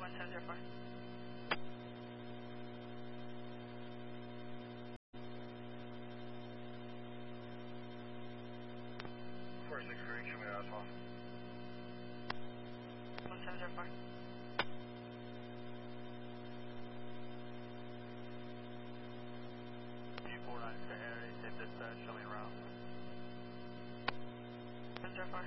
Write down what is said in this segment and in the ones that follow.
1704. Four six green, show me that as well. 1704. G49 Sahara, take dispatch, show me around. 1704.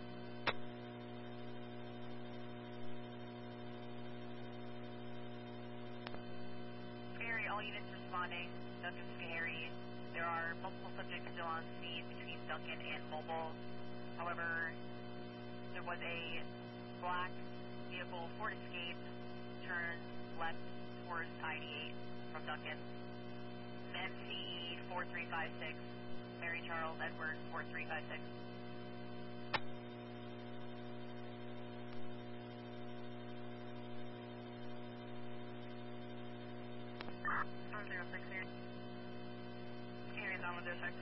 Scary, all units responding. Duncan Scary. There are multiple subjects still on scene between Duncan and Mobile. However, there was a black vehicle, Ford Escape, turned left towards I-88 from Duncan. MCE 4356, Mary Charles Edward 4356. Gary's on with district.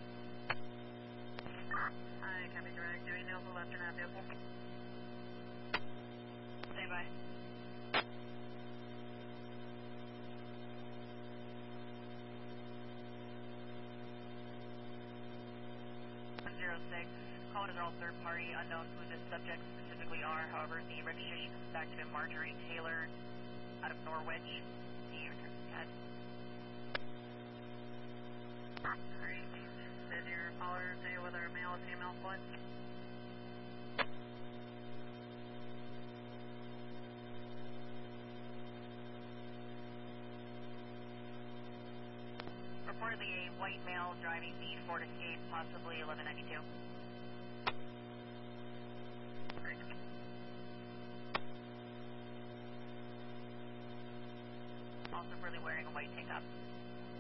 Hi, copy direct. Do we know who left in that vehicle? Stand by. 06. Callers are all third party, unknown who the subjects specifically are. However, the registration is back to Marjorie Taylor out of Norwich. The ahead. Great. Did your caller say whether male or female split? Reportedly a white male driving the Ford Escape, possibly 1192. Great. Also really wearing a white tank top.